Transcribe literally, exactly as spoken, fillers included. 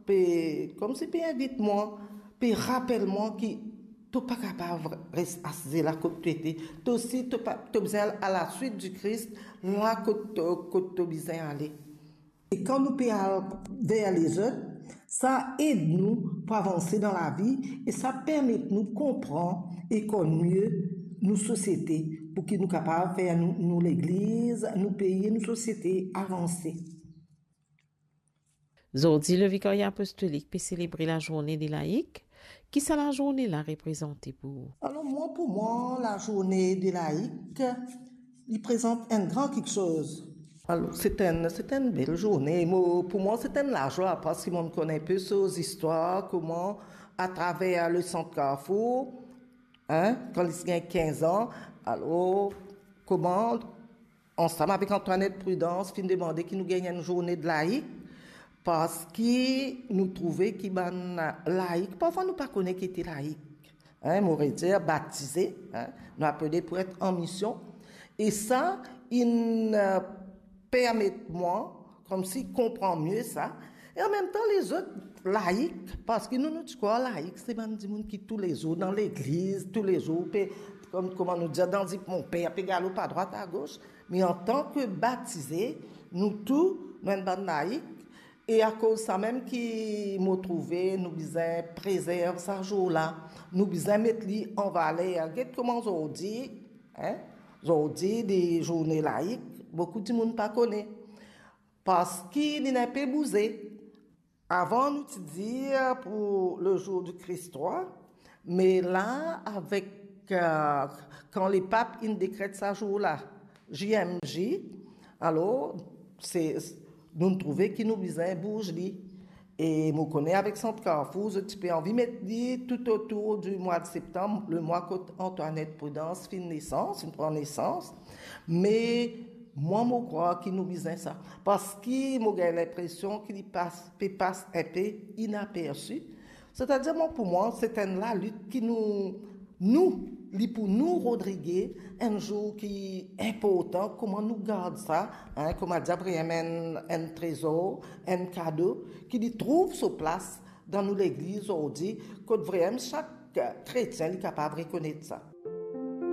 puis, comme si, puis invite-moi, puis rappelle-moi que tu pas capable de rester assis là que tu étais. Tu aussi, tu pas, tu besoin à la suite du Christ, là que tu, tu besoin aller. Et quand nous payons vers les autres, ça aide nous pour avancer dans la vie et ça permet de nous comprendre et connaître mieux nos sociétés pour qu'ils nous capables de faire nous, nous l'église, nous pays, nos sociétés avancer. Aujourd'hui, le vicariat apostolique peut célébrer la journée des laïcs. Qui ça la journée là représentée pour vous? Alors moi, pour moi, la journée des laïcs, il présente un grand quelque chose. Alors, c'est une, c'est une belle journée. Moi, pour moi, c'est une la joie parce que on connaît un peu ces histoires, comment, à travers le centre Carrefour, hein, quand il a quinze ans, alors, comment, ensemble avec Antoinette Prudence, fin demander qu'il nous gagne une journée de laïque, parce que nous trouvons qu'il y a laïque, parfois nous ne connaissons pas qui était laïque, hein, m'aurait dit baptisé, hein, nous appelons pour être en mission, et ça, il permet-moi, comme s'il comprend mieux ça, et en même temps les autres laïcs, parce que nous nous disons quoi, laïcs, c'est des gens qui tous les jours dans l'église, tous les jours, comme comment nous dit dans mon père, puis galop pas à droite à gauche, mais en tant que baptisés, nous tous, nous sommes laïcs, et à cause de ça même qui m'a trouvé, nous besoin préserver ce jour-là, nous besoin mettre lui en valeur. Regardez comment aujourd'hui, hein, aujourd'hui des journées laïques, beaucoup de monde pas connaît parce qu'il n'est pas bousé. Avant nous te dire pour le jour du Christ trois, mais là avec euh, quand les papes ils décrètent ce jour-là, J M J, alors c'est nous trouvons qu'il nous besoin bouge li et nous connaît avec Centre Carrefour, je peux envie mettre dit tout autour du mois de septembre, le mois qu'Antoinette Prudence fin naissance, une prend naissance, mais moi je crois qu'il nous besoin ça parce qu'il m'a l'impression qu'il passe peut passe un peu inaperçu. C'est-à-dire moi pour moi c'est une la lutte qui nous nous pour nous Rodriguez un jour qui est important comment nous garde ça hein, comme a dit un, un trésor un cadeau qui lui trouve sa place dans nous l'église aujourd'hui que vraiment chaque chrétien est capable de reconnaître ça.